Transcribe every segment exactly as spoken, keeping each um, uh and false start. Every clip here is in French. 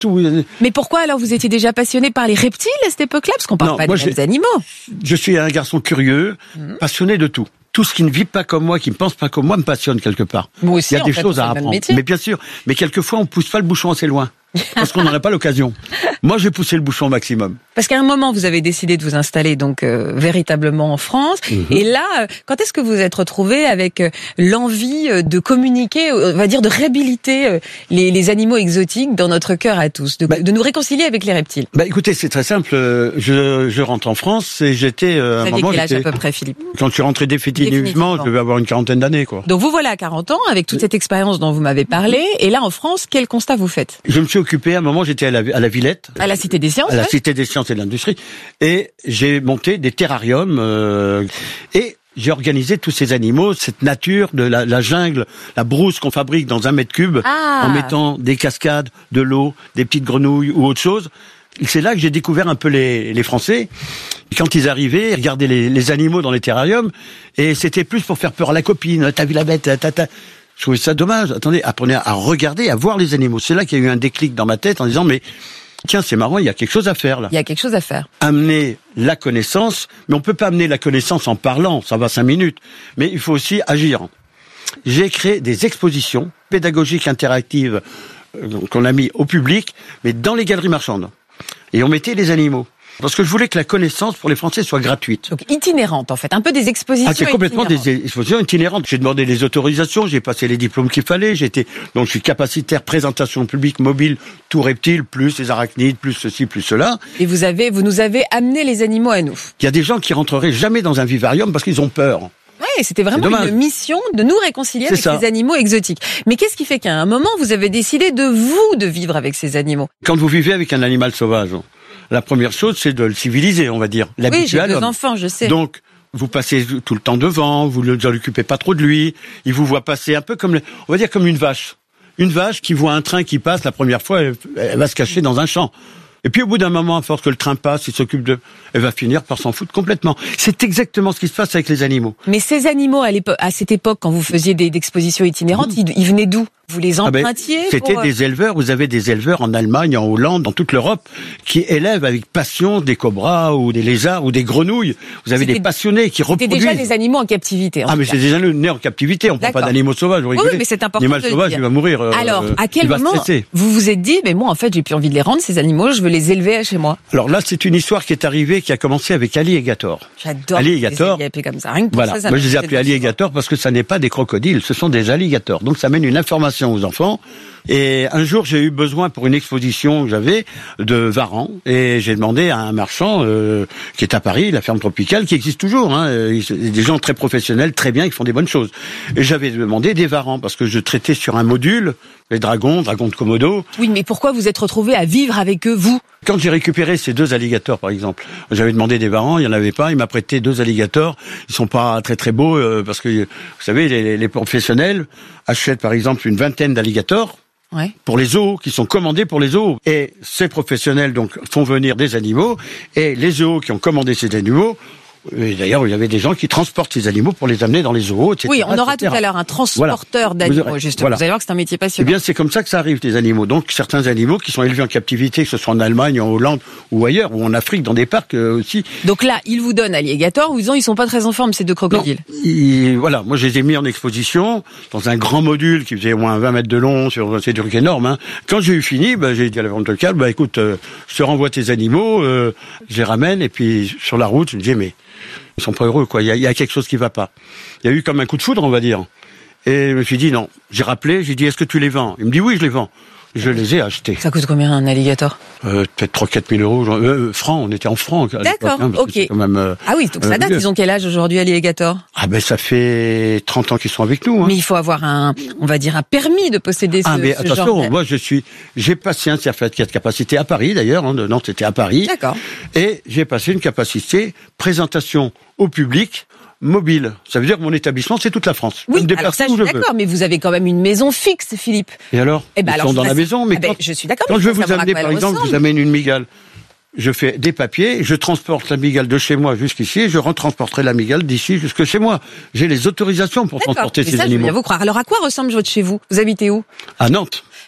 tout. Mais pourquoi alors vous étiez déjà passionné par les reptiles à cette époque-là? Parce qu'on parle non, pas moi, des mêmes animaux. Je suis un garçon curieux, mmh. passionné de tout. Tout ce qui ne vit pas comme moi, qui ne pense pas comme moi, me passionne quelque part. Moi aussi, il y a des fait, choses à apprendre. Mais bien sûr, mais quelquefois on pousse pas le bouchon assez loin. Parce qu'on n'en a pas l'occasion. Moi, j'ai poussé le bouchon au maximum. Parce qu'à un moment, vous avez décidé de vous installer donc euh, véritablement en France. Mmh. Et là, euh, quand est-ce que vous vous êtes retrouvé avec euh, l'envie euh, de communiquer, on va dire de réhabiliter euh, les, les animaux exotiques dans notre cœur à tous, de, bah, de nous réconcilier avec les reptiles? Bah, écoutez, c'est très simple. Je, je rentre en France et j'étais euh, à un moment. Quel âge à peu près, Philippe? Quand je suis rentré définitivement, définitivement, je devais avoir une quarantaine d'années, quoi. Donc vous voilà à quarante ans, avec toute cette expérience dont vous m'avez parlé. Et là, en France, quel constat vous faites? Je me suis occupé, à un moment, j'étais à la, à la Villette. À la Cité des Sciences. À la ouais. Cité des Sciences et de l'Industrie. Et j'ai monté des terrariums, euh, et j'ai organisé tous ces animaux, cette nature de la, la jungle, la brousse qu'on fabrique dans un mètre cube, ah. en mettant des cascades, de l'eau, des petites grenouilles ou autre chose. C'est là que j'ai découvert un peu les, les Français. Quand ils arrivaient, ils regardaient les, les animaux dans les terrariums, et c'était plus pour faire peur à la copine. T'as vu la bête, t'as, t'as. Je trouvais ça dommage. Attendez, apprenez à regarder, à voir les animaux. C'est là qu'il y a eu un déclic dans ma tête en disant, mais tiens, c'est marrant, il y a quelque chose à faire là. Il y a quelque chose à faire. Amener la connaissance, mais on peut pas amener la connaissance en parlant, ça va cinq minutes. Mais il faut aussi agir. J'ai créé des expositions pédagogiques interactives euh, qu'on a mis au public, mais dans les galeries marchandes. Et on mettait les animaux. Parce que je voulais que la connaissance pour les Français soit gratuite. Donc itinérante en fait, un peu des expositions. Ah, c'est complètement des expositions itinérantes. J'ai demandé les autorisations, j'ai passé les diplômes qu'il fallait, j'étais donc je suis capacitaire présentation publique mobile, tout reptile, plus les arachnides, plus ceci, plus cela. Et vous avez, vous nous avez amené les animaux à nous. Il y a des gens qui rentreraient jamais dans un vivarium parce qu'ils ont peur. Ouais, c'était vraiment une mission de nous réconcilier avec ces animaux exotiques. Mais qu'est-ce qui fait qu'à un moment vous avez décidé de vous de vivre avec ces animaux? Quand vous vivez avec un animal sauvage, la première chose, c'est de le civiliser, on va dire. Oui, j'ai deux enfants, je sais. Donc, vous passez tout le temps devant, vous ne vous occupez pas trop de lui, il vous voit passer un peu comme, on va dire comme une vache. Une vache qui voit un train qui passe, la première fois, elle, elle va se cacher dans un champ. Et puis au bout d'un moment, à force que le train passe, il s'occupe de... Elle va finir par s'en foutre complètement. C'est exactement ce qui se passe avec les animaux. Mais ces animaux, à, à cette époque, quand vous faisiez des expositions itinérantes, mmh. ils, ils venaient d'où? Vous les empruntiez? Ah ben, C'était pour... des éleveurs. Vous avez des éleveurs en Allemagne, en Hollande, dans toute l'Europe, qui élèvent avec passion des cobras ou des lézards ou des grenouilles. Vous avez des passionnés qui reproduisent. C'était déjà des animaux en captivité. En ah mais c'est des animaux nés en captivité. On ne parle pas d'animaux sauvages. Vous oui, oui, mais c'est important. L'animal sauvage, il va mourir. Alors, euh, à quel moment vous vous êtes dit, mais moi, en fait, j'ai plus envie de les rendre ces animaux. Je veux les élever chez moi. Alors là, c'est une histoire qui est arrivée, qui a commencé avec Alligator. J'adore. Alligator. Les appeler comme ça. Rien que pour voilà. ça, ça moi, je les ai appelés alligators parce que ça n'est pas des crocodiles, ce sont des alligators. Donc, ça mène une information aux enfants. Et un jour, j'ai eu besoin pour une exposition que j'avais de varans, et j'ai demandé à un marchand euh, qui est à Paris, la ferme tropicale, qui existe toujours, hein, des gens très professionnels, très bien, qui font des bonnes choses. Et j'avais demandé des varans parce que je traitais sur un module les dragons, dragons de Komodo. Oui, mais pourquoi vous êtes retrouvé à vivre avec eux, vous? Quand j'ai récupéré ces deux alligators, par exemple, j'avais demandé des varans, il y en avait pas, il m'a prêté deux alligators. Ils sont pas très très beaux euh, parce que vous savez, les, les professionnels achètent par exemple une vingtaine d'alligators. Ouais. Pour les zoos, qui sont commandés pour les zoos. Et ces professionnels donc font venir des animaux, et les zoos qui ont commandé ces animaux, et d'ailleurs il y avait des gens qui transportent ces animaux pour les amener dans les zoos, et cetera. Oui, on aura et cetera. tout à l'heure un transporteur voilà. d'animaux, justement. Voilà. Vous allez voir que c'est un métier passionnant. Eh bien, c'est comme ça que ça arrive, les animaux. Donc, certains animaux qui sont élevés en captivité, que ce soit en Allemagne, en Hollande ou ailleurs, ou en Afrique, dans des parcs euh, aussi. Donc là, ils vous donnent alligator, ou disons, ils sont pas très en forme, ces deux crocodiles. Non, ils, voilà, moi je les ai mis en exposition, dans un grand module qui faisait au moins vingt mètres de long, sur c'est du truc énorme. Hein. Quand j'ai eu fini, bah, j'ai dit à la vente locale, bah écoute, euh, je te renvoie tes animaux, euh, je les ramène, et puis sur la route, je me disais, mais ils sont pas heureux, quoi. Il y a, il y a quelque chose qui va pas. Il y a eu comme un coup de foudre, on va dire. Et je me suis dit non. J'ai rappelé, j'ai dit est-ce que tu les vends? Il me dit oui, je les vends. Je les ai achetés. Ça coûte combien un alligator? euh, Peut-être trois quatre mille euros. Euh, francs, on était en francs. D'accord, hein, ok. Quand même, euh, ah oui, donc ça date. Euh, ils ont quel âge aujourd'hui, alligator? Ah ben ça fait trente ans qu'ils sont avec nous. Hein. Mais il faut avoir un, on va dire un permis de posséder ce, ah, mais ce attention, genre. Moi je suis, j'ai passé un certificat de capacité à Paris d'ailleurs. Hein, non, c'était à Paris. D'accord. Et j'ai passé une capacité présentation au public. Mobile. Ça veut dire que mon établissement, c'est toute la France. Oui, alors ça, je suis d'accord, mais vous avez quand même une maison fixe, Philippe. Et alors? Eh ben, Ils alors, sont dans la maison, mais ah ben, quand, je suis d'accord. Quand je veux vous amener, par exemple, je vous amène une migale, je fais des papiers, je transporte la migale de chez moi jusqu'ici, et je retransporterai la migale d'ici jusque chez moi. J'ai les autorisations pour transporter ces ça, animaux. Je veux bien vous croire. Alors, à quoi ressemble votre chez vous? Vous habitez où? À Nantes.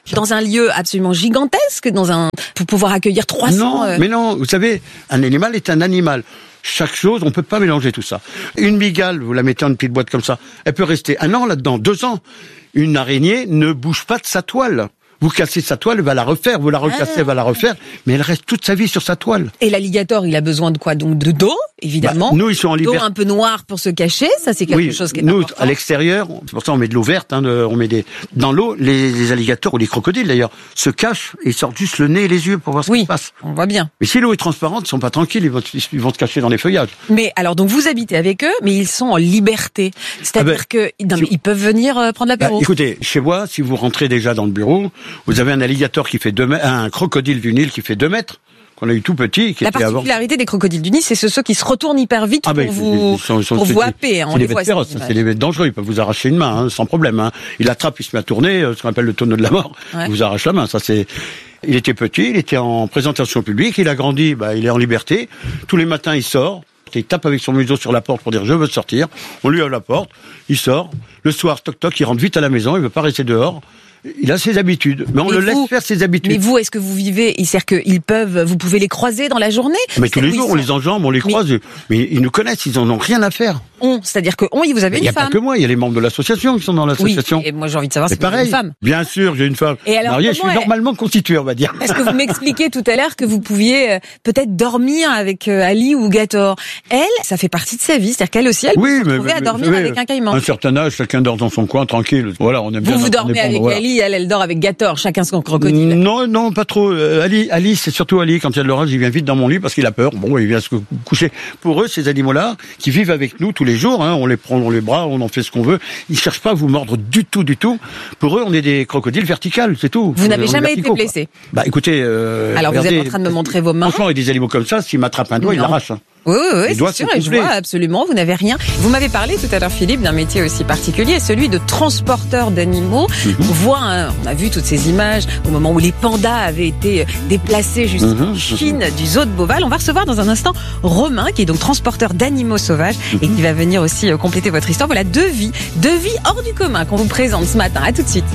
dans un lieu absolument gigantesque, dans un pour pouvoir accueillir trois cents. Non, euh... mais non. Vous savez, un animal est un animal. Chaque chose, on peut pas mélanger tout ça. Une mygale, vous la mettez en une petite boîte comme ça, elle peut rester un an là-dedans, deux ans. Une araignée ne bouge pas de sa toile. Vous cassez sa toile, elle va la refaire. Vous la recassez, elle va la refaire. Mais elle reste toute sa vie sur sa toile. Et l'alligator, il a besoin de quoi? Donc de d'eau, évidemment. Bah, nous, ils sont en liberté. D'eau un peu noire pour se cacher. Ça, c'est quelque oui, chose qui est nous, important. À l'extérieur, c'est pour ça on met de l'eau verte. Hein, de, on met des dans l'eau. Les, les alligators ou les crocodiles d'ailleurs se cachent et sortent juste le nez et les yeux pour voir ce oui, qui se passe. On voit bien. Mais si l'eau est transparente, ils sont pas tranquilles. Ils vont, ils vont se cacher dans les feuillages. Mais alors, donc vous habitez avec eux, mais ils sont en liberté. C'est-à-dire ah ben, que non, mais ils peuvent venir euh, prendre l'apéro. Bah, écoutez, chez moi, si vous rentrez déjà dans le bureau, vous avez un alligator qui fait deux mètres, un crocodile du Nil qui fait deux mètres, qu'on a eu tout petit. Qui la était particularité avant... des crocodiles du Nil, c'est ceux qui se retournent hyper vite ah ben, pour vous, ils sont, ils sont, pour c'est, vous happer. Hein, c'est des bêtes féroces, c'est des bêtes dangereux. Ils peuvent vous arracher une main, hein, sans problème. Hein. Il attrape, il se met à tourner, ce qu'on appelle le tonneau de la mort. Ouais. Il vous arrache la main. Ça, c'est. Il était petit, il était en présentation publique, il a grandi, bah, il est en liberté. Tous les matins, il sort. Il tape avec son museau sur la porte pour dire je veux sortir. On lui ouvre la porte, il sort. Le soir, toc toc, il rentre vite à la maison, il veut pas rester dehors. Il a ses habitudes, mais on mais le vous, laisse faire ses habitudes. Mais vous, est-ce que vous vivez, c'est-à-dire qu'ils peuvent, vous pouvez les croiser dans la journée? Mais tous les jours, on les enjambe, on les croise, mais, mais ils nous connaissent, ils en ont rien à faire. On, c'est-à-dire que on, vous avez une femme. Il n'y a pas que moi, il y a les membres de l'association qui sont dans l'association. Oui, et moi j'ai envie de savoir si vous avez une femme. Bien sûr, j'ai une femme. Et alors, mariée, je suis est... normalement constitué, on va dire. Parce que vous m'expliquiez tout à l'heure que vous pouviez euh, peut-être dormir avec euh, Ali ou Gator. Elle, ça fait partie de sa vie, c'est-à-dire qu'elle aussi, elle oui, peut se retrouver à dormir savez, avec un caïman. À un certain âge, chacun dort dans son coin, tranquille. Voilà, on aime vous bien. Vous dormez avec voilà. Ali, elle, elle dort avec Gator, chacun son crocodile. Non, non, pas trop. Euh, Ali, Ali, c'est surtout Ali. Quand il y a de l'orage, il vient vite dans mon lit parce qu'il a peur. Bon, il vient se coucher. Pour eux, ces animaux-là, qui vivent avec nous tous les jours, hein, on les prend dans les bras, on en fait ce qu'on veut. Ils cherchent pas à vous mordre du tout, du tout. Pour eux, on est des crocodiles verticales, c'est tout. Vous n'avez jamais été blessé? Bah, écoutez. Euh, Alors, regardez, vous êtes en train de me montrer vos mains. Franchement, il y a des animaux comme ça, s'ils m'attrapent un doigt, ils l'arrachent. Hein. Oui, oui, oui, c'est sûr, et je vois absolument, vous n'avez rien. Vous m'avez parlé tout à l'heure, Philippe, d'un métier aussi particulier, celui de transporteur d'animaux. Mm-hmm. On voit, hein, on a vu toutes ces images au moment où les pandas avaient été déplacés jusqu'en mm-hmm. Chine du zoo de Beauval. On va recevoir dans un instant Romain, qui est donc transporteur d'animaux sauvages mm-hmm. et qui va venir aussi compléter votre histoire. Voilà deux vies, deux vies hors du commun qu'on vous présente ce matin. À tout de suite.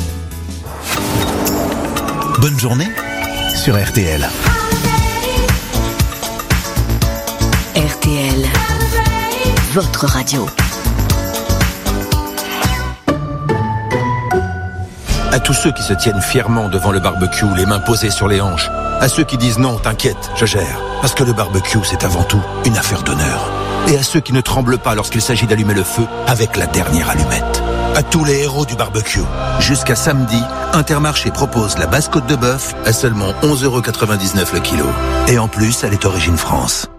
Bonne journée sur R T L. R T L, votre radio. À tous ceux qui se tiennent fièrement devant le barbecue, les mains posées sur les hanches. À ceux qui disent non, t'inquiète, je gère. Parce que le barbecue, c'est avant tout une affaire d'honneur. Et à ceux qui ne tremblent pas lorsqu'il s'agit d'allumer le feu avec la dernière allumette. À tous les héros du barbecue. Jusqu'à samedi, Intermarché propose la basse côte de bœuf à seulement onze euros quatre-vingt-dix-neuf le kilo. Et en plus, elle est origine France.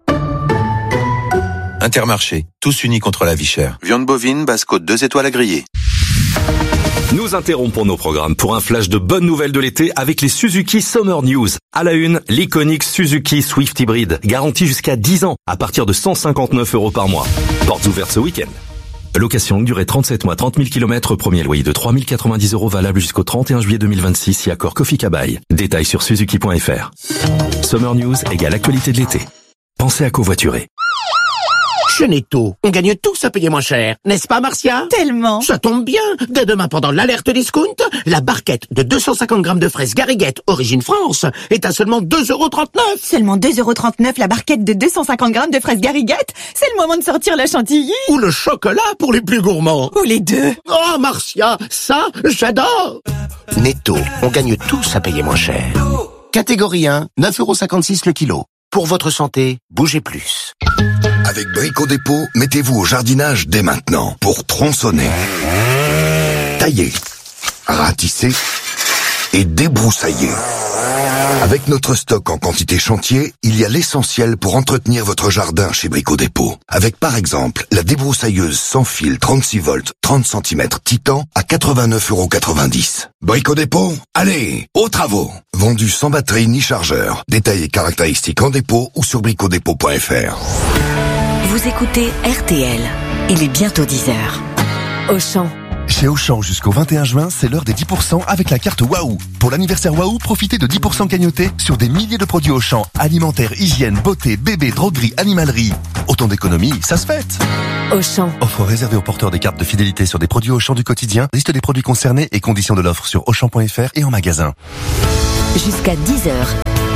Intermarché, tous unis contre la vie chère. Viande bovine, basse-côte deux étoiles à griller. Nous interrompons nos programmes pour un flash de bonnes nouvelles de l'été avec les Suzuki Summer News. À la une, l'iconique Suzuki Swift Hybrid, garantie jusqu'à dix ans, à partir de cent cinquante-neuf euros par mois. Portes ouvertes ce week-end. Location longue durée trente-sept mois, trente mille kilomètres, premier loyer de trois mille quatre-vingt-dix euros valable jusqu'au trente et un juillet deux mille vingt-six, si accord Kofi Kabai. Détails sur suzuki point f r. Summer News égale actualité de l'été. Pensez à covoiturer. Chez Netto, on gagne tous à payer moins cher, n'est-ce pas Marcia? Tellement. Ça tombe bien, dès demain pendant l'alerte discount, la barquette de deux cent cinquante grammes de fraises Garriguette origine France est à seulement deux euros trente-neuf. Seulement deux euros trente-neuf la barquette de deux cent cinquante grammes de fraises Garriguette? C'est le moment de sortir la chantilly. Ou le chocolat pour les plus gourmands. Ou les deux. Oh Marcia, ça j'adore. Netto, on gagne tous à payer moins cher. Catégorie un, neuf euros cinquante-six le kilo. Pour votre santé, bougez plus. Avec Brico Dépôt, mettez-vous au jardinage dès maintenant pour tronçonner, tailler, ratisser et débroussailler. Avec notre stock en quantité chantier, il y a l'essentiel pour entretenir votre jardin chez Brico Dépôt. Avec par exemple la débroussailleuse sans fil trente-six volts, trente centimètres Titan à quatre-vingt-neuf euros quatre-vingt-dix. Brico Dépôt, allez, aux travaux. Vendu sans batterie ni chargeur. Détails et caractéristiques en dépôt ou sur brico dépôt point f r. Vous écoutez R T L. Il est bientôt dix heures. Auchan. Chez Auchan, jusqu'au vingt et un juin, c'est l'heure des dix pour cent avec la carte Waouh. Pour l'anniversaire Waouh, profitez de dix pour cent cagnotés sur des milliers de produits Auchan. Alimentaire, hygiène, beauté, bébé, droguerie, animalerie. Autant d'économies, ça se fête. Auchan. Offre réservée aux porteurs des cartes de fidélité sur des produits Auchan du quotidien. Liste des produits concernés et conditions de l'offre sur auchan point f r et en magasin. Jusqu'à dix heures.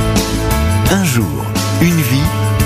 Un jour, une vie.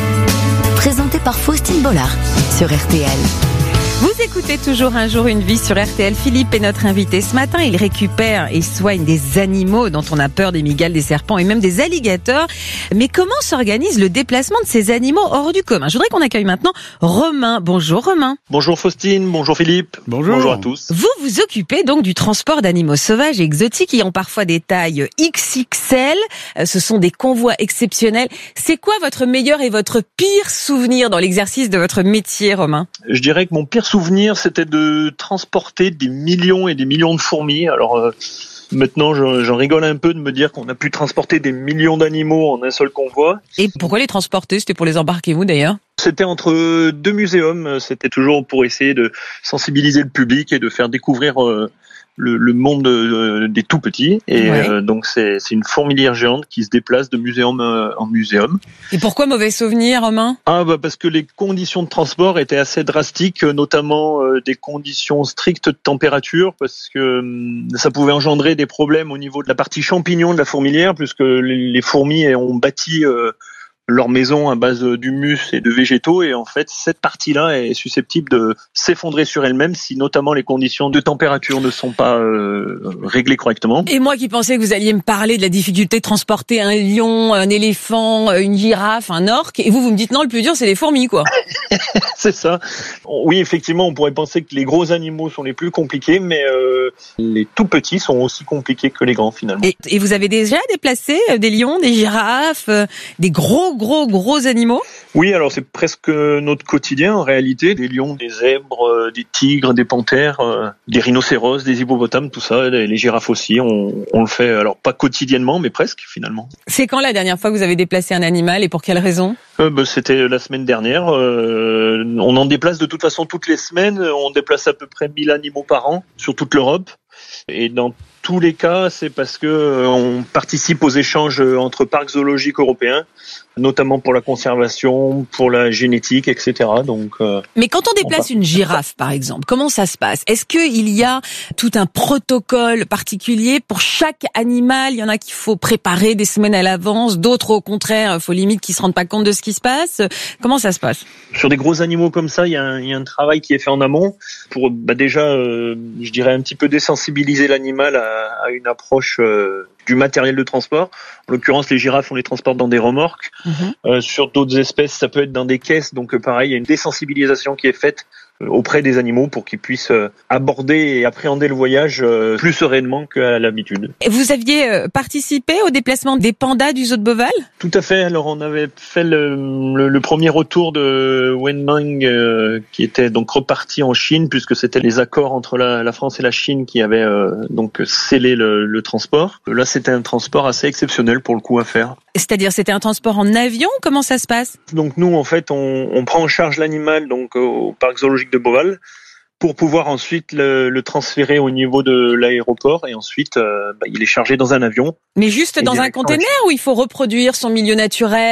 Présenté par Faustine Bollard sur R T L. Vous écoutez toujours Un jour une vie sur R T L. Philippe est notre invité. Ce matin, il récupère et soigne des animaux dont on a peur, des migales, des serpents et même des alligators. Mais comment s'organise le déplacement de ces animaux hors du commun ? Je voudrais qu'on accueille maintenant Romain. Bonjour Romain. Bonjour Faustine, bonjour Philippe. Bonjour. Bonjour à tous. Vous vous occupez donc du transport d'animaux sauvages et exotiques qui ont parfois des tailles X X L. Ce sont des convois exceptionnels. C'est quoi votre meilleur et votre pire souvenir dans l'exercice de votre métier, Romain ? Je dirais que mon pire souvenir, c'était de transporter des millions et des millions de fourmis. Alors euh, maintenant, j'en rigole un peu de me dire qu'on a pu transporter des millions d'animaux en un seul convoi. Et pourquoi les transporter ? C'était pour les embarquer où d'ailleurs ? C'était entre deux muséums. C'était toujours pour essayer de sensibiliser le public et de faire découvrir euh, le, le monde euh, des tout petits. Et ouais. euh, donc c'est, c'est une fourmilière géante qui se déplace de muséum euh, en muséum. Et pourquoi mauvais souvenir, Romain ? Ah bah parce que les conditions de transport étaient assez drastiques, notamment euh, des conditions strictes de température, parce que euh, ça pouvait engendrer des problèmes au niveau de la partie champignon de la fourmilière, puisque les, les fourmis ont bâti euh, leur maison à base d'humus et de végétaux, et en fait cette partie-là est susceptible de s'effondrer sur elle-même si notamment les conditions de température ne sont pas euh, réglées correctement. Et moi qui pensais que vous alliez me parler de la difficulté de transporter un lion, un éléphant, une girafe, un orque, et vous vous me dites non, le plus dur c'est les fourmis quoi. C'est ça. Oui, effectivement, on pourrait penser que les gros animaux sont les plus compliqués, mais euh, les tout petits sont aussi compliqués que les grands finalement. Et, et vous avez déjà déplacé des lions, des girafes, des gros gros gros animaux ? Oui, alors c'est presque notre quotidien en réalité. Des lions, des zèbres, des tigres, des panthères, des rhinocéros, des hippopotames, tout ça, les girafes aussi. On, on le fait, alors pas quotidiennement, mais presque finalement. C'est quand la dernière fois que vous avez déplacé un animal et pour quelle raison ? euh, bah, C'était la semaine dernière. Euh, on en déplace de toute façon toutes les semaines. On déplace à peu près mille animaux par an sur toute l'Europe. Et dans tous les cas, c'est parce que on participe aux échanges entre parcs zoologiques européens, notamment pour la conservation, pour la génétique, et cetera. Donc, euh, mais quand on déplace on une girafe, par exemple, comment ça se passe ? Est-ce qu'il y a tout un protocole particulier pour chaque animal ? Il y en a qu'il faut préparer des semaines à l'avance, d'autres au contraire, il faut limite qu'ils se rendent pas compte de ce qui se passe. Comment ça se passe ? Sur des gros animaux comme ça, il y a un, il y a un travail qui est fait en amont pour bah déjà, euh, je dirais un petit peu désensibiliser l'animal à, à une approche euh, du matériel de transport. En l'occurrence, les girafes, on les transporte dans des remorques. Mmh. Euh, sur d'autres espèces, ça peut être dans des caisses. Donc, euh, pareil, il y a une désensibilisation qui est faite euh, auprès des animaux pour qu'ils puissent euh, aborder et appréhender le voyage euh, plus sereinement qu'à l'habitude. Et vous aviez euh, participé au déplacement des pandas du zoo de Beauval ? Tout à fait. Alors, on avait fait le, le, le premier retour de Wenming euh, qui était donc reparti en Chine puisque c'était les accords entre la, la France et la Chine qui avaient euh, donc scellé le, le transport. Là, c'était un transport assez exceptionnel pour le coup à faire. C'est-à-dire, c'était un transport en avion ? Comment ça se passe ? Donc nous, en fait, on, on prend en charge l'animal donc au parc zoologique de Beauval pour pouvoir ensuite le, le transférer au niveau de l'aéroport et ensuite euh, bah, il est chargé dans un avion. Mais juste dans un container où il faut reproduire son milieu naturel ?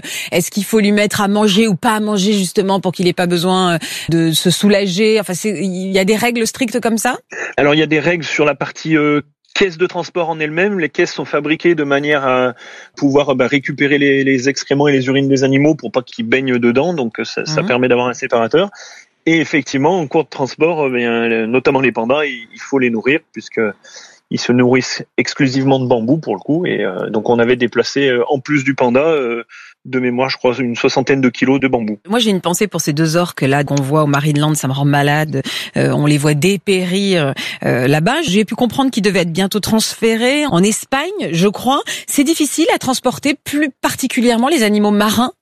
Est-ce qu'il faut lui mettre à manger ou pas à manger justement pour qu'il ait pas besoin de se soulager ? Enfin, c'est, il y a des règles strictes comme ça ? Alors il y a des règles sur la partie euh, caisse de transport en elle-même. Les caisses sont fabriquées de manière à pouvoir bah, récupérer les, les excréments et les urines des animaux pour pas qu'ils baignent dedans. Donc ça, mmh. ça permet d'avoir un séparateur. Et effectivement, en cours de transport, bien, notamment les pandas, il faut les nourrir puisque ils se nourrissent exclusivement de bambou pour le coup. Et euh, donc on avait déplacé euh, en plus du panda. Euh, de mémoire, je crois, une soixantaine de kilos de bambou. Moi, j'ai une pensée pour ces deux orques là qu'on voit au Marineland, ça me rend malade. Euh, on les voit dépérir euh, là-bas. J'ai pu comprendre qu'ils devaient être bientôt transférés en Espagne, je crois. C'est difficile à transporter, plus particulièrement les animaux marins.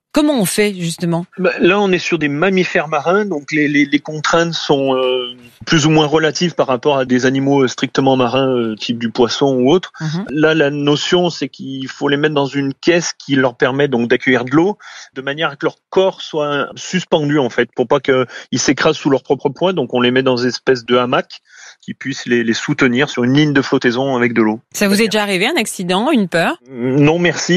Comment on fait justement ? Bah, là, on est sur des mammifères marins, donc les, les, les contraintes sont euh, plus ou moins relatives par rapport à des animaux strictement marins, euh, type du poisson ou autre. Mm-hmm. Là, la notion, c'est qu'il faut les mettre dans une caisse qui leur permet donc d'accueillir de l'eau, de manière à que leur corps soit suspendu en fait, pour pas qu'ils s'écrasent sous leur propre poids. Donc, on les met dans une espèce de hamac qui puisse les, les soutenir sur une ligne de flottaison avec de l'eau. Ça vous est déjà arrivé, un accident, une peur ? Non, merci,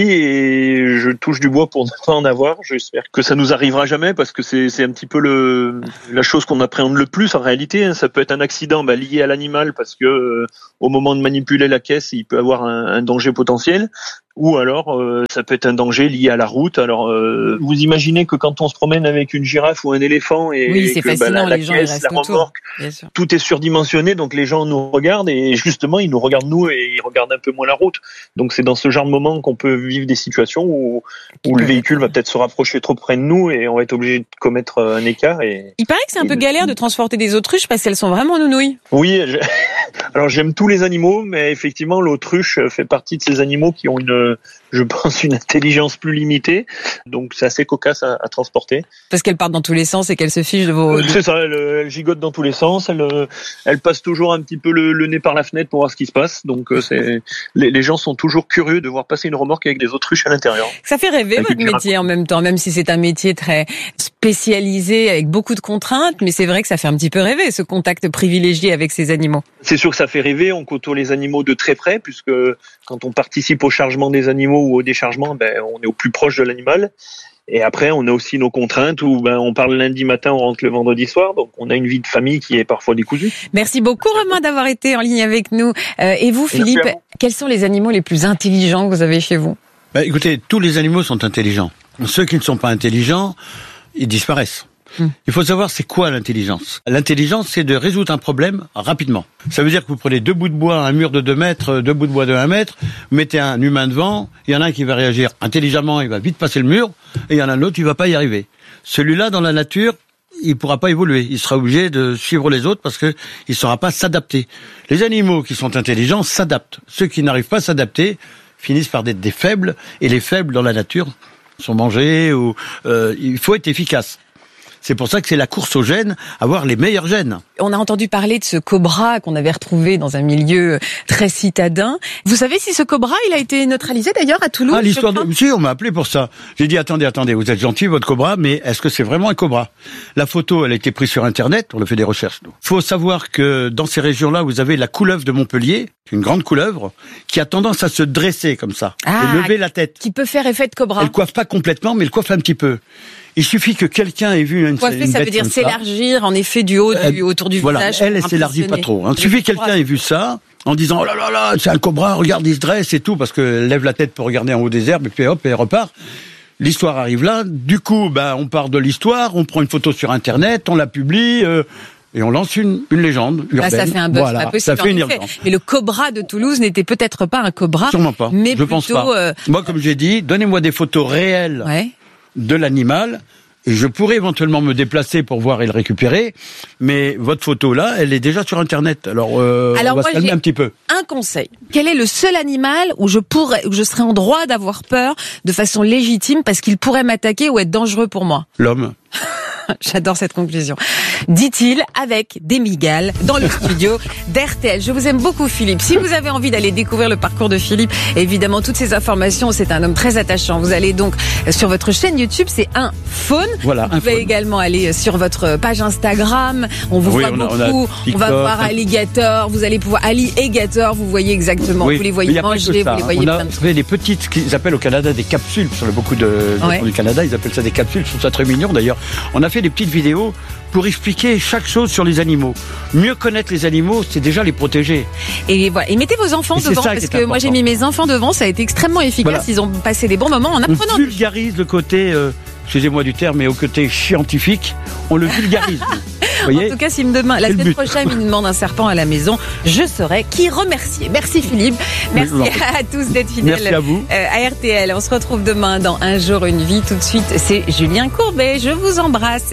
et je touche du bois pour ne pas en avoir. J'espère que ça nous arrivera jamais, parce que c'est, c'est un petit peu le, la chose qu'on appréhende le plus en réalité. Hein. Ça peut être un accident bah, lié à l'animal, parce que euh, au moment de manipuler la caisse, il peut avoir un, un danger potentiel. Ou alors, euh, ça peut être un danger lié à la route. Alors, euh, vous imaginez que quand on se promène avec une girafe ou un éléphant et, oui, c'est que fascinant, bah, la, la les gens, caisse, la remorque, tout est surdimensionné, donc les gens nous regardent et justement, ils nous regardent nous et ils regardent un peu moins la route. Donc, c'est dans ce genre de moment qu'on peut vivre des situations où, où le véhicule va peut-être se rapprocher trop près de nous et on va être obligé de commettre un écart. Et il paraît que c'est un peu galère de transporter des autruches parce qu'elles sont vraiment nounouilles. Oui, je... alors j'aime tous les animaux, mais effectivement, l'autruche fait partie de ces animaux qui ont une, je pense, une intelligence plus limitée. Donc, c'est assez cocasse à, à transporter. Parce qu'elle part dans tous les sens et qu'elle se fiche de vos... Euh, c'est ça, elle, elle gigote dans tous les sens. Elle, elle passe toujours un petit peu le, le nez par la fenêtre pour voir ce qui se passe. Donc, c'est, les, les gens sont toujours curieux de voir passer une remorque avec des autruches à l'intérieur. Ça fait rêver avec votre métier en même temps, même si c'est un métier très spécialisé avec beaucoup de contraintes. Mais c'est vrai que ça fait un petit peu rêver, ce contact privilégié avec ces animaux. C'est sûr que ça fait rêver. On côtoie les animaux de très près, puisque quand on participe au chargement des animaux ou au déchargement, ben, on est au plus proche de l'animal. Et après, on a aussi nos contraintes où ben, on parle lundi matin, on rentre le vendredi soir. Donc, on a une vie de famille qui est parfois décousue. Merci beaucoup, Romain, d'avoir été en ligne avec nous. Euh, et vous, Philippe, vous. Quels sont les animaux les plus intelligents que vous avez chez vous ? Bah, écoutez, tous les animaux sont intelligents. Ceux qui ne sont pas intelligents, ils disparaissent. Hum. Il faut savoir c'est quoi l'intelligence. L'intelligence, c'est de résoudre un problème rapidement. Ça veut dire que vous prenez deux bouts de bois, un mur de deux mètres, deux bouts de bois de un mètre, vous mettez un humain devant, il y en a un qui va réagir intelligemment, il va vite passer le mur, et il y en a un autre qui va pas y arriver. Celui-là, dans la nature, il pourra pas évoluer. Il sera obligé de suivre les autres parce que il saura pas s'adapter. Les animaux qui sont intelligents s'adaptent. Ceux qui n'arrivent pas à s'adapter finissent par être des faibles, et les faibles dans la nature sont mangés, ou euh, il faut être efficace. C'est pour ça que c'est la course aux gènes, avoir les meilleurs gènes. On a entendu parler de ce cobra qu'on avait retrouvé dans un milieu très citadin. Vous savez si ce cobra, il a été neutralisé d'ailleurs à Toulouse? Ah, l'histoire de... Si, on m'a appelé pour ça. J'ai dit, attendez, attendez, vous êtes gentil, votre cobra, mais est-ce que c'est vraiment un cobra? La photo, elle a été prise sur Internet, on a fait des recherches, nous. Faut savoir que dans ces régions-là, vous avez la couleuvre de Montpellier, une grande couleuvre, qui a tendance à se dresser comme ça, ah, et lever la tête. Qui peut faire effet de cobra. Elle coiffe pas complètement, mais elle coiffe un petit peu. Il suffit que quelqu'un ait vu une, coiffer, une ça bête veut dire comme s'élargir, ça. en effet, du haut, du, autour du voilà, visage. Elle, elle s'élargit pas trop. Hein. Il suffit que quelqu'un ait vu ça, en disant, oh là là là, c'est un cobra, regarde, il se dresse et tout, parce qu'elle lève la tête pour regarder en haut des herbes, et puis hop, elle repart. L'histoire arrive là. Du coup, ben, on part de l'histoire, on prend une photo sur Internet, on la publie, euh, et on lance une, une légende urbaine. Là, ça fait un buzz, voilà, pas possible. Ça fait une légende. Mais le cobra de Toulouse n'était peut-être pas un cobra. Sûrement pas. Mais je plutôt, pense pas. Euh... Moi, comme j'ai dit, donnez-moi des photos réelles ouais. de l'animal. Et je pourrais éventuellement me déplacer pour voir et le récupérer, mais votre photo là, elle est déjà sur Internet. Alors, euh, Alors on va moi, se calmer un petit peu. Un conseil. Quel est le seul animal où je pourrais, où je serais en droit d'avoir peur de façon légitime parce qu'il pourrait m'attaquer ou être dangereux pour moi? L'homme. J'adore cette conclusion. Dit-il avec des migales dans le studio d'R T L. Je vous aime beaucoup, Philippe. Si vous avez envie d'aller découvrir le parcours de Philippe, évidemment, toutes ces informations, c'est un homme très attachant. Vous allez donc sur votre chaîne YouTube, c'est un faune. Voilà, vous pouvez également aller sur votre page Instagram. On vous oui, voit on a, beaucoup. On, on va voir Alligator. Vous allez pouvoir Alligator. Vous voyez exactement. Oui, vous les voyez manger. Vous les voyez on a plein de fait des petites, qu'ils appellent au Canada des capsules. Sur le beaucoup de, de ouais. du Canada, ils appellent ça des capsules. Je trouve ça très mignon d'ailleurs. On a fait des petites vidéos pour expliquer chaque chose sur les animaux. Mieux connaître les animaux, c'est déjà les protéger. Et voilà. Et mettez vos enfants et devant, parce que important. Moi j'ai mis mes enfants devant, ça a été extrêmement efficace. Voilà. Ils ont passé des bons moments en apprenant. On vulgarise le côté, euh, excusez-moi du terme, mais au côté scientifique, on le vulgarise. En tout cas, si me demain, la semaine prochaine, il me demande un serpent à la maison, je saurai qui remercier. Merci Philippe. Merci oui, à tous d'être fidèles. Merci à vous. Euh, à R T L. On se retrouve demain dans Un jour, une vie. Tout de suite, c'est Julien Courbet. Je vous embrasse.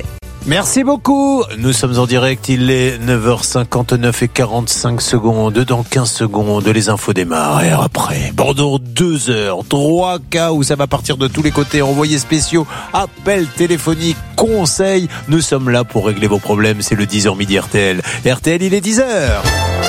Merci beaucoup. Nous sommes en direct, il est neuf heures cinquante-neuf et quarante-cinq secondes. Dans quinze secondes, les infos démarrent. Et après, pendant deux heures, trois cas où ça va partir de tous les côtés. Envoyés spéciaux, appels téléphoniques, conseils. Nous sommes là pour régler vos problèmes. C'est le dix heures midi R T L. R T L, il est dix heures.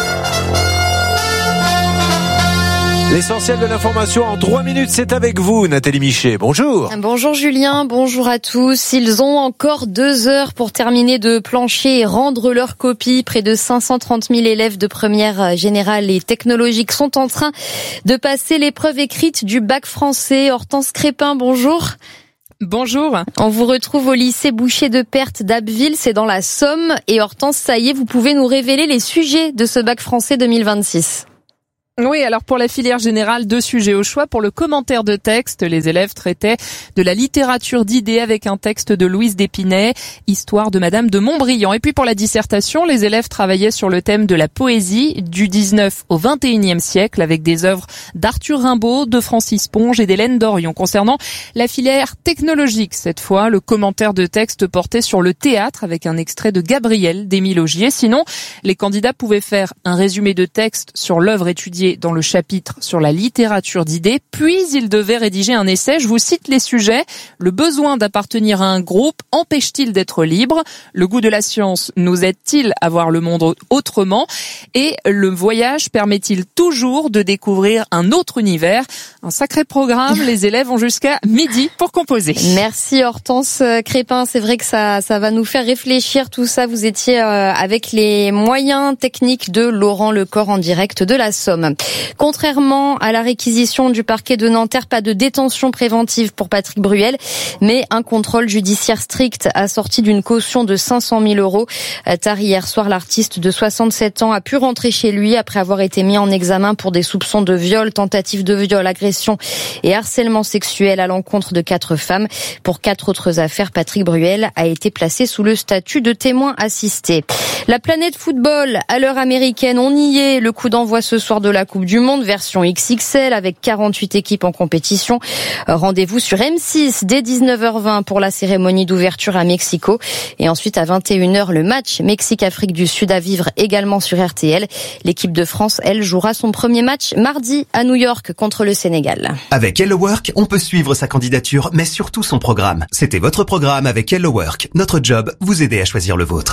L'essentiel de l'information en trois minutes, c'est avec vous, Nathalie Michet. Bonjour. Bonjour Julien, bonjour à tous. Ils ont encore deux heures pour terminer de plancher et rendre leur copie. Près de cinq cent trente mille élèves de première générale et technologique sont en train de passer l'épreuve écrite du bac français. Hortense Crépin, bonjour. Bonjour. On vous retrouve au lycée Boucher de Perthes d'Abbeville, c'est dans la Somme. Et Hortense, ça y est, vous pouvez nous révéler les sujets de ce bac français deux mille vingt-six. Oui, alors pour la filière générale, deux sujets au choix. Pour le commentaire de texte, les élèves traitaient de la littérature d'idées avec un texte de Louise d'Épinay, Histoire de Madame de Montbriand. Et puis pour la dissertation, les élèves travaillaient sur le thème de la poésie du dix-neuvième au vingt et unième siècle avec des œuvres d'Arthur Rimbaud, de Francis Ponge et d'Hélène Dorion. Concernant la filière technologique, cette fois, le commentaire de texte portait sur le théâtre avec un extrait de Gabriel d'Émile Augier. Sinon, les candidats pouvaient faire un résumé de texte sur l'œuvre étudiée dans le chapitre sur la littérature d'idées, puis ils devaient rédiger un essai. Je vous cite les sujets. Le besoin d'appartenir à un groupe empêche-t-il d'être libre? Le goût de la science nous aide-t-il à voir le monde autrement? Et le voyage permet-il toujours de découvrir un autre univers? Un sacré programme. Les élèves ont jusqu'à midi pour composer. Merci Hortense Crépin. C'est vrai que ça, ça va nous faire réfléchir tout ça. Vous étiez euh, avec les moyens techniques de Laurent Lecor en direct de la Somme. Contrairement à la réquisition du parquet de Nanterre, pas de détention préventive pour Patrick Bruel, mais un contrôle judiciaire strict assorti d'une caution de cinq cent mille euros. Tard hier soir, l'artiste de soixante-sept ans a pu rentrer chez lui après avoir été mis en examen pour des soupçons de viol, tentative de viol, agression et harcèlement sexuel à l'encontre de quatre femmes. Pour quatre autres affaires, Patrick Bruel a été placé sous le statut de témoin assisté. La planète football à l'heure américaine, on y est. Le coup d'envoi ce soir de la Coupe du Monde, version X X L avec quarante-huit équipes en compétition. Rendez-vous sur M six dès dix-neuf heures vingt pour la cérémonie d'ouverture à Mexico. Et ensuite à vingt et une heures, le match Mexique-Afrique du Sud à vivre également sur R T L. L'équipe de France, elle, jouera son premier match mardi à New York contre le Sénégal. Avec Hello Work, on peut suivre sa candidature, mais surtout son programme. C'était votre programme avec Hello Work. Notre job, vous aider à choisir le vôtre.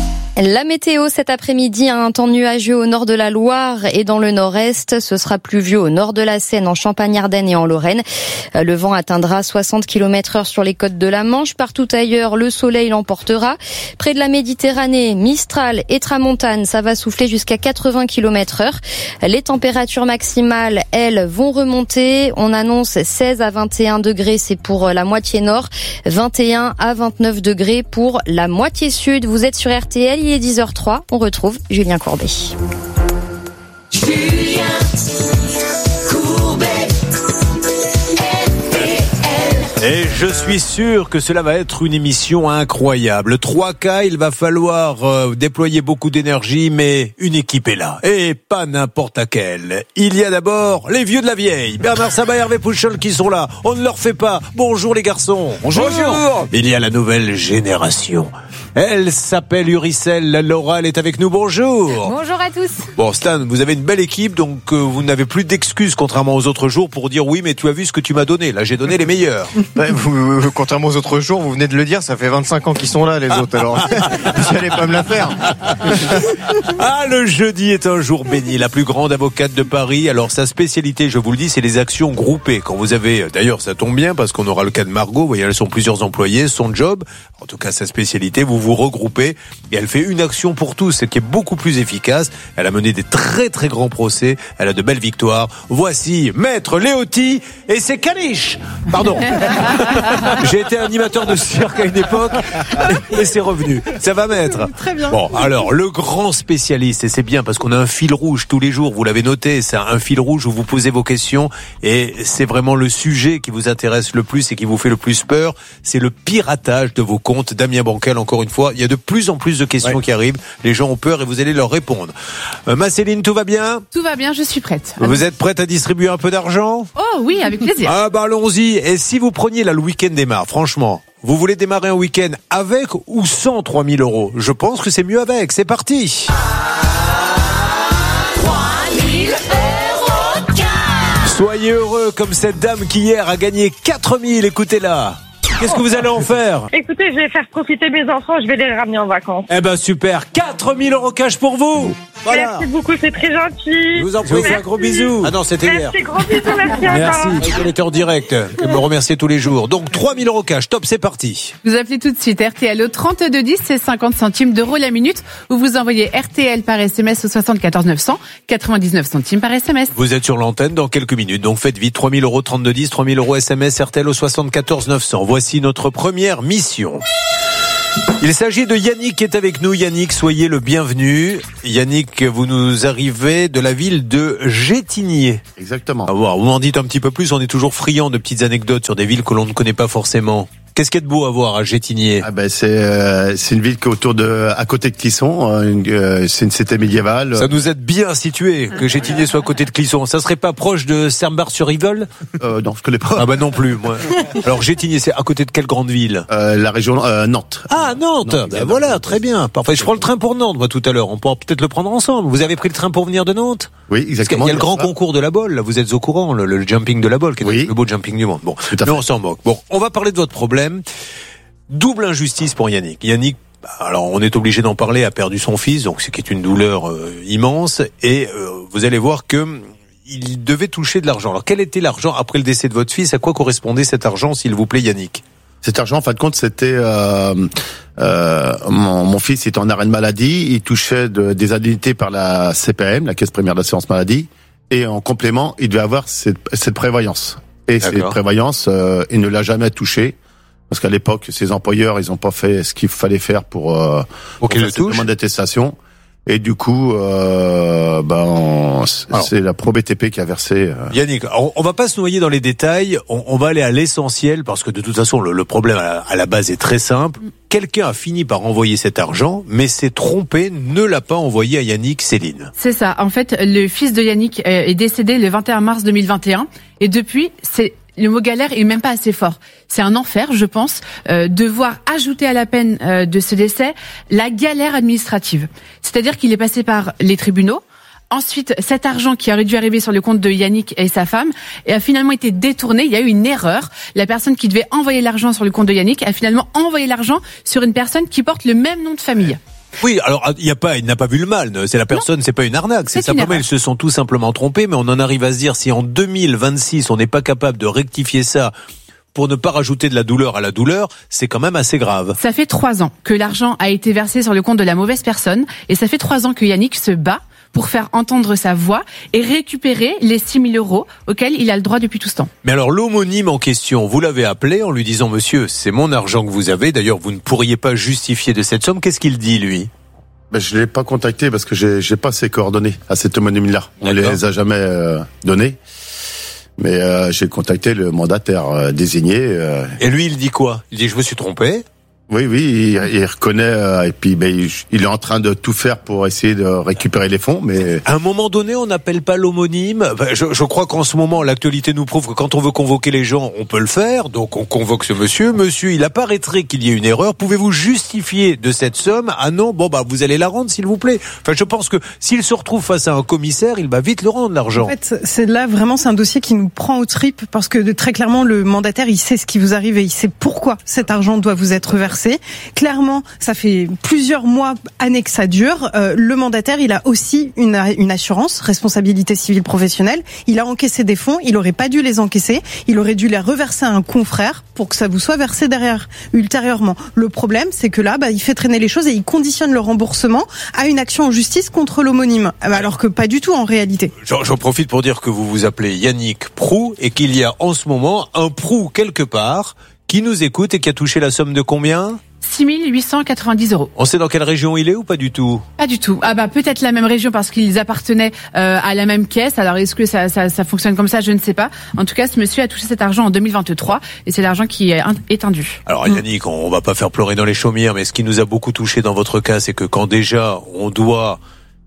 La météo cet après-midi, un temps nuageux au nord de la Loire et dans le nord-est. Ce sera pluvieux au nord de la Seine, en Champagne-Ardenne et en Lorraine. Le vent atteindra soixante kilomètres heure sur les côtes de la Manche. Partout ailleurs, le soleil l'emportera. Près de la Méditerranée, Mistral et Tramontane, ça va souffler jusqu'à quatre-vingts kilomètres heure. Les températures maximales, elles, vont remonter. On annonce seize à vingt et un degrés, c'est pour la moitié nord. vingt et un à vingt-neuf degrés pour la moitié sud. Vous êtes sur R T L. Il est dix heures trois, on retrouve Julien Courbet. Julien Courbet, R T L. Et je suis sûr que cela va être une émission incroyable. Trois cas, il va falloir euh, déployer beaucoup d'énergie, mais une équipe est là. Et pas n'importe laquelle. Il y a d'abord les vieux de la vieille. Bernard Sabat et Hervé Pouchol qui sont là. On ne leur fait pas. Bonjour les garçons. Bonjour. Bonjour. Il y a la nouvelle génération. Elle s'appelle Uricel. Laura, elle est avec nous. Bonjour. Bonjour à tous. Bon, Stan, vous avez une belle équipe, donc euh, vous n'avez plus d'excuses, contrairement aux autres jours, pour dire oui, mais tu as vu ce que tu m'as donné. Là, j'ai donné les meilleurs. Ouais, vous, vous, contrairement aux autres jours, vous venez de le dire, ça fait vingt-cinq ans qu'ils sont là, les autres. Alors, vous n'allez pas me la faire. Ah, le jeudi est un jour béni. La plus grande avocate de Paris. Alors, sa spécialité, je vous le dis, c'est les actions groupées. Quand vous avez, d'ailleurs, ça tombe bien parce qu'on aura le cas de Margot. Vous voyez, elles sont plusieurs employés. Son job, en tout cas sa spécialité, vous vous regroupez et elle fait une action pour tous, ce qui est beaucoup plus efficace. Elle a mené des très très grands procès. Elle a de belles victoires. Voici Maître Léoty et ses caniches. Pardon. J'ai été animateur de cirque à une époque et c'est revenu. Ça va, Maître? Très bien. Bon, alors, le grand spécialiste, et c'est bien parce qu'on a un fil rouge tous les jours, vous l'avez noté, c'est un fil rouge où vous posez vos questions et c'est vraiment le sujet qui vous intéresse le plus et qui vous fait le plus peur, c'est le piratage de vos comptes. Damien Bancal, encore une fois, il y a de plus en plus de questions ouais. qui arrivent, les gens ont peur et vous allez leur répondre. Euh, ma Céline, tout va bien? Tout va bien, je suis prête. Vous êtes prête à distribuer un peu d'argent? Oh oui, avec plaisir. Ah bah allons-y. Et si vous preniez là le week-end démarre, franchement, Vous voulez démarrer un week-end avec ou sans trois mille euros? Je pense que c'est mieux avec. C'est parti. trois mille euros cash. Soyez heureux comme cette dame qui hier a gagné quatre mille. Écoutez-la. Qu'est-ce que vous allez en faire? Écoutez, je vais faire profiter mes enfants, je vais les ramener en vacances. Eh ben super, quatre mille euros cash pour vous. Voilà. Merci beaucoup, c'est très gentil. Je vous en prie, c'est un gros bisou. Ah non, c'était hier. Merci, gros bisous, merci. Merci, elle était en direct. Elle me remercier tous les jours. Donc trois mille euros cash, top, c'est parti. Vous appelez tout de suite R T L au trente-deux dix, c'est cinquante centimes d'euros la minute, ou vous envoyez R T L par S M S au soixante-quatorze neuf cents, quatre-vingt-dix-neuf centimes par S M S. Vous êtes sur l'antenne dans quelques minutes, donc faites vite. trois mille euros, trente-deux dix, trois mille euros S M S, R T L au soixante-quatorze neuf cents. Voici notre première mission. Il s'agit de Yannick qui est avec nous. Yannick, soyez le bienvenu. Yannick, vous nous arrivez de la ville de Gétigné. Exactement. Ah, wow, vous m'en dites un petit peu plus, on est toujours friand de petites anecdotes sur des villes que l'on ne connaît pas forcément. Qu'est-ce qu'il y a de beau à voir à Gétigné? Ah ben c'est euh, c'est une ville qui est autour de à côté de Clisson. Euh, une, euh, c'est une cité médiévale. Ça nous aide bien situé que Gétigné soit à côté de Clisson. Ça serait pas proche de Sermbart-sur-Yvole? euh, Non, je connais pas. Ah bah non plus moi. Alors Gétigné, c'est à côté de quelle grande ville? euh, La région euh, Nantes. Ah Nantes. Nantes ben voilà, très bien. Parfait. Je prends le train pour Nantes moi tout à l'heure. On pourra peut-être le prendre ensemble. Vous avez pris le train pour venir de Nantes? Oui, exactement. Il y a le grand concours de la Bolle. Là, vous êtes au courant, le, le jumping de la Bolle, qui est oui. le plus beau jumping du monde. Bon, mais on s'en moque. Bon, on va parler de votre problème. Double injustice pour Yannick. Yannick, alors on est obligé d'en parler, a perdu son fils, donc ce qui est une douleur euh, immense. Et euh, vous allez voir que il devait toucher de l'argent. Alors quel était l'argent après le décès de votre fils? À quoi correspondait cet argent, s'il vous plaît, Yannick? Cet argent, en fin de compte, c'était euh, euh, mon, mon fils est en arrêt de maladie. Il touchait de, des indemnités par la C P M, la Caisse primaire d'assurance maladie, et en complément, il devait avoir cette, cette prévoyance. Et D'accord. cette prévoyance, euh, il ne l'a jamais touchée. Parce qu'à l'époque, ses employeurs, ils ont pas fait ce qu'il fallait faire pour, euh, pour, pour faire cette demande d'attestation. Et du coup, euh, ben, c'est la Pro B T P qui a versé. Euh... Yannick, on, on va pas se noyer dans les détails. On, on va aller à l'essentiel parce que de toute façon, le, le problème à la, à la base est très simple. Quelqu'un a fini par envoyer cet argent, mais s'est trompé, ne l'a pas envoyé à Yannick. Céline. C'est ça. En fait, le fils de Yannick est décédé le vingt et un mars deux mille vingt et un, et depuis, c'est le mot galère est même pas assez fort. C'est un enfer, je pense, euh, devoir ajouter à la peine euh, de ce décès la galère administrative. C'est-à-dire qu'il est passé par les tribunaux. Ensuite, cet argent qui aurait dû arriver sur le compte de Yannick et sa femme a finalement été détourné. Il y a eu une erreur. La personne qui devait envoyer l'argent sur le compte de Yannick a finalement envoyé l'argent sur une personne qui porte le même nom de famille. Oui, alors il y a pas, il n'a pas vu le mal. C'est la personne, non. C'est pas une arnaque. C'est, c'est simplement ils se sont tout simplement trompés. Mais on en arrive à se dire si en deux mille vingt-six on n'est pas capable de rectifier ça pour ne pas rajouter de la douleur à la douleur, c'est quand même assez grave. Ça fait trois ans que l'argent a été versé sur le compte de la mauvaise personne, et ça fait trois ans que Yannick se bat pour faire entendre sa voix et récupérer les six mille euros auxquels il a le droit depuis tout ce temps. Mais alors l'homonyme en question, vous l'avez appelé en lui disant « Monsieur, c'est mon argent que vous avez, d'ailleurs vous ne pourriez pas justifier de cette somme ». Qu'est-ce qu'il dit lui? Ben, je l'ai pas contacté parce que j'ai, j'ai pas ses coordonnées à cet homonyme-là. On D'accord. les a jamais euh, données. Mais euh, j'ai contacté le mandataire euh, désigné. Euh... Et lui, il dit quoi? Il dit « Je me suis trompé ». Oui, oui, il, il reconnaît euh, et puis ben, il, il est en train de tout faire pour essayer de récupérer les fonds. Mais à un moment donné, on n'appelle pas l'homonyme. Je, je crois qu'en ce moment, l'actualité nous prouve que quand on veut convoquer les gens, on peut le faire. Donc on convoque ce monsieur. Monsieur, il apparaîtrait qu'il y ait une erreur. Pouvez-vous justifier de cette somme? Ah non, bon bah vous allez la rendre, s'il vous plaît. Enfin, je pense que s'il se retrouve face à un commissaire, il va vite le rendre l'argent. En fait, c'est là vraiment c'est un dossier qui nous prend aux tripes parce que très clairement le mandataire, il sait ce qui vous arrive et il sait pourquoi cet argent doit vous être versé. Clairement, ça fait plusieurs mois, années que ça dure. Euh, le mandataire, il a aussi une, une assurance, responsabilité civile professionnelle. Il a encaissé des fonds, il aurait pas dû les encaisser. Il aurait dû les reverser à un confrère pour que ça vous soit versé derrière, ultérieurement. Le problème, c'est que là, bah, il fait traîner les choses et il conditionne le remboursement à une action en justice contre l'homonyme. Alors que pas du tout en réalité. J'en, j'en profite pour dire que vous vous appelez Yannick Prou et qu'il y a en ce moment un Prou quelque part qui nous écoute et qui a touché la somme de combien? six mille huit cent quatre-vingt-dix euros. On sait dans quelle région il est ou pas du tout? Pas du tout. Ah bah peut-être la même région parce qu'ils appartenaient euh, à la même caisse. Alors est-ce que ça, ça, ça fonctionne comme ça? Je ne sais pas. En tout cas, ce monsieur a touché cet argent en deux mille vingt-trois et c'est l'argent qui est étendu. Alors Yannick, on va pas faire pleurer dans les chaumières, mais ce qui nous a beaucoup touché dans votre cas, c'est que quand déjà on doit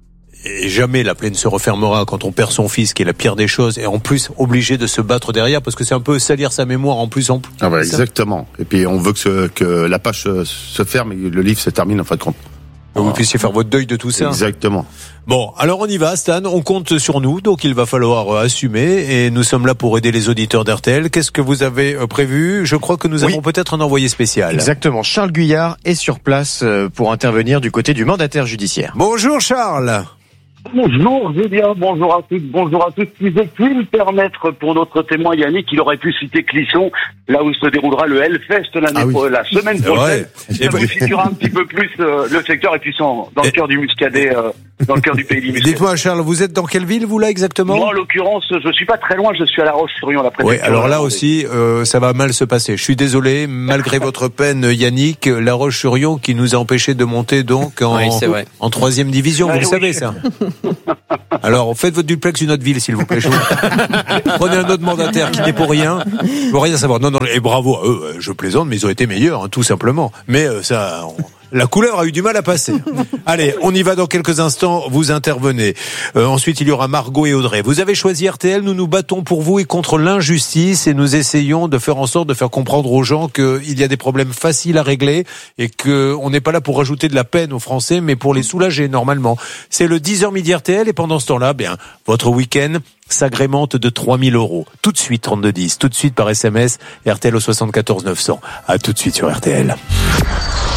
et jamais la plaie ne se refermera quand on perd son fils, qui est la pire des choses, et en plus obligé de se battre derrière, parce que c'est un peu salir sa mémoire en plus en plus. Ah bah, exactement. Et puis on veut que, ce, que la page se, se ferme et le livre se termine en fin de compte. Que vous puissiez faire votre deuil de tout ça. Exactement. Bon, alors on y va, Stan, on compte sur nous, donc il va falloir euh, assumer, et nous sommes là pour aider les auditeurs d'R T L. Qu'est-ce que vous avez euh, prévu ? Je crois que nous Oui. avons peut-être un envoyé spécial. Exactement. Charles Guyard est sur place euh, pour intervenir du côté du mandataire judiciaire. Bonjour Charles. Bonjour Julien, bonjour à toutes, bonjour à tous. Pouvez-vous me permettre pour notre témoin Yannick, il aurait pu citer Clisson, là où se déroulera le Hellfest l'année Ah oui. la semaine C'est prochaine. vrai. Ça Et vous ben- situera un petit peu plus euh, le secteur et puis son, dans le cœur du Muscadet, euh, dans le cœur du pays du Muscadet. Dites-moi Charles, vous êtes dans quelle ville vous là exactement ? Moi en l'occurrence, je suis pas très loin, je suis à La Roche-sur-Yon, la Oui, préfecture. alors là aussi, euh, ça va mal se passer. Je suis désolé, malgré votre peine, Yannick, La Roche-sur-Yon qui nous a empêchés de monter donc en, Oui, c'est vrai. en troisième division, Ah, vous le oui. savez ça. Alors, faites votre duplex d'une autre ville, s'il vous plaît. Je vous- Prenez un autre mandataire qui n'est pour rien, pour rien savoir. Non, non, et bravo à eux, je plaisante, mais ils ont été meilleurs, hein, tout simplement. Mais euh, ça... on- La couleur a eu du mal à passer. Allez, on y va dans quelques instants, vous intervenez. Euh, ensuite, il y aura Margot et Audrey. Vous avez choisi R T L, nous nous battons pour vous et contre l'injustice et nous essayons de faire en sorte de faire comprendre aux gens qu'il y a des problèmes faciles à régler et qu'on n'est pas là pour rajouter de la peine aux Français, mais pour les soulager normalement. C'est le dix heures midi R T L et pendant ce temps-là, bien, votre week-end s'agrémente de trois mille euros. Tout de suite, trente-deux dix, tout de suite par S M S, R T L au soixante-quatorze neuf cents. À tout de suite sur R T L.